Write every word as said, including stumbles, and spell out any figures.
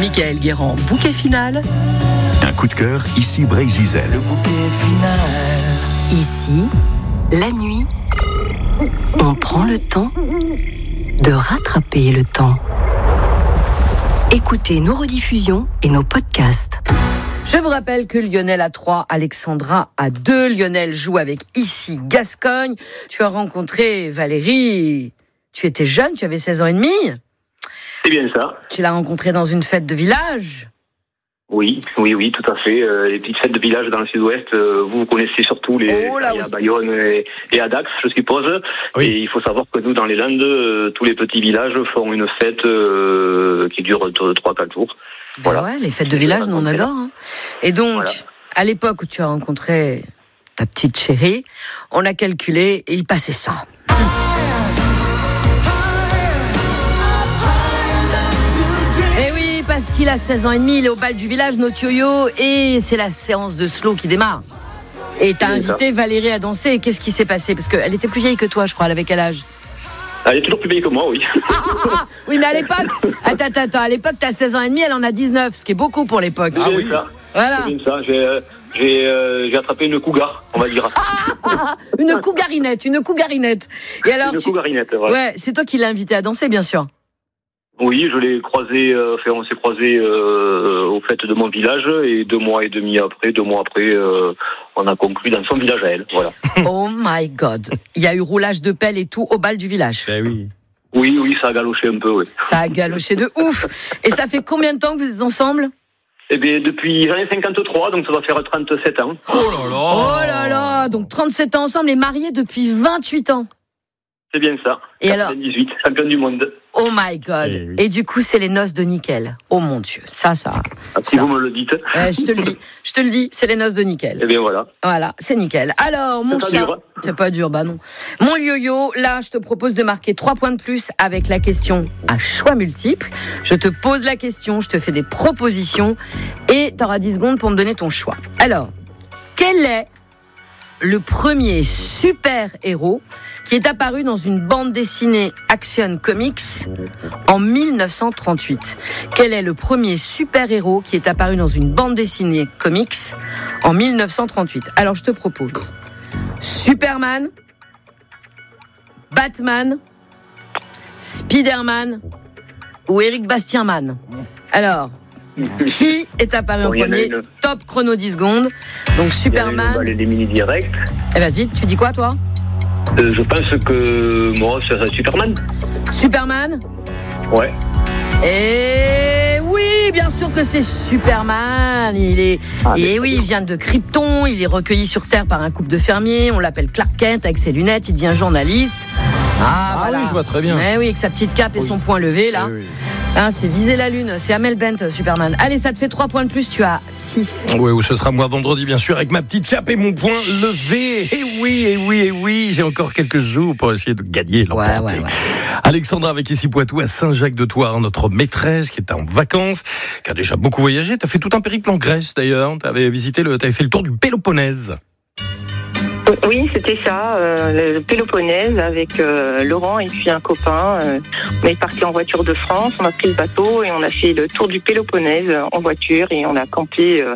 Michael Guérand, bouquet final. Un coup de cœur, ici Brésil. Le bouquet final. Ici, la nuit, on prend le temps de rattraper le temps. Écoutez nos rediffusions et nos podcasts. Je vous rappelle que Lionel a trois, Alexandra a deux. Lionel joue avec Ici Gascogne. Tu as rencontré Valérie. Tu étais jeune, tu avais seize ans et demi. C'est bien ça. Tu l'as rencontrée dans une fête de village. Oui, oui, oui, tout à fait. Euh, les petites fêtes de village dans le sud-ouest, euh, vous connaissez surtout les oh, là, à Bayonne et, et à Dax, je suppose. Oui. Et il faut savoir que nous, dans les Landes, euh, tous les petits villages font une fête euh, qui dure trois quatre jours. Ben voilà. Ouais, les fêtes de village, nous on adore. Hein. Et donc, voilà. À l'époque où tu as rencontré ta petite chérie, on a calculé et il passait ça. Et oui, parce qu'il a seize ans et demi, il est au bal du village, notre yo-yo, et c'est la séance de slow qui démarre. Et t'as invité ça. Valérie à danser, et qu'est-ce qui s'est passé? Parce qu'elle était plus vieille que toi, je crois, elle avait quel âge? Elle est toujours plus vieille que moi, oui. Ah, ah, ah, oui, mais à l'époque, attends, attends, attends, à l'époque, t'as seize ans et demi, elle en a dix-neuf, ce qui est beaucoup pour l'époque. Ah oui, ça. Voilà. C'est bien ça. J'ai, euh, j'ai, euh, j'ai attrapé une cougar, on va dire. Ah, ah, ah, une cougarinette, une cougarinette. Et alors, une tu... cougarinette, ouais. Ouais, c'est toi qui l'as invitée à danser, bien sûr. Oui, je l'ai croisé, euh, enfin, on s'est croisé euh, aux fêtes de mon village et deux mois et demi après, deux mois après, euh, on a conclu dans son village à elle. Voilà. Oh my God, il y a eu roulage de pelle et tout au bal du village. Ben oui. Oui, oui, ça a galoché un peu, oui. Ça a galoché de ouf. Et ça fait combien de temps que vous êtes ensemble? Eh bien, depuis l'année cinquante-trois, donc ça va faire trente-sept ans. Oh là là. Oh là là, donc trente-sept ans ensemble et mariés depuis vingt-huit ans. C'est bien ça. Et quatre-vingt-dix-huit, alors champion du monde. Oh my God. Et, oui. Et du coup, c'est les noces de Nickel. Oh mon Dieu, ça, ça. Ah, si ça. Vous me le dites. Ouais, je te le dis, je te le dis, c'est les noces de Nickel. Eh bien voilà. Voilà, c'est nickel. Alors, mon c'est chat, dur. C'est pas dur, bah non. Mon yo-yo, là, je te propose de marquer trois points de plus avec la question à choix multiples. Je te pose la question, je te fais des propositions et t'auras dix secondes pour me donner ton choix. Alors, quel est le premier super-héros qui est apparu dans une bande dessinée Action Comics en dix-neuf cent trente-huit. Quel est le premier super-héros qui est apparu dans une bande dessinée comics en dix-neuf cent trente-huit? Alors, je te propose Superman, Batman, Spider-Man ou Eric Bastienman. Alors, qui est apparu bon, en premier? Une... Top chrono dix secondes. Donc, Superman... On va les mini directs. Eh, vas-y, tu dis quoi, toi? Euh, je pense que moi, ce serait Superman. Superman? Ouais. Et oui, bien sûr que c'est Superman. Il est, ah, et oui, il vient de Krypton. Il est recueilli sur Terre par un couple de fermiers. On l'appelle Clark Kent avec ses lunettes. Il devient journaliste. Ah, ah voilà. Oui, je vois très bien. Mais oui, avec sa petite cape et oui. Son poing levé là. Oui, oui. Hein, c'est viser la lune, c'est Amel Bent, Superman. Allez, ça te fait trois points de plus, tu as six. Oui, ou ce sera moi vendredi, bien sûr, avec ma petite cape et mon poing levé. Et oui, et oui, et oui, j'ai encore quelques jours pour essayer de gagner, l'emporter. Ouais, ouais, ouais. Alexandra, avec ici Poitou, à Saint-Jacques-de-Thouars, notre maîtresse qui est en vacances, qui a déjà beaucoup voyagé. Tu as fait tout un périple en Grèce, d'ailleurs. Tu avais visité le, tu avais fait le tour du Péloponnèse. Oui, c'était ça, euh, le Péloponnèse avec euh, Laurent et puis un copain. Euh, on est parti en voiture de France, on a pris le bateau et on a fait le tour du Péloponnèse en voiture et on a campé euh,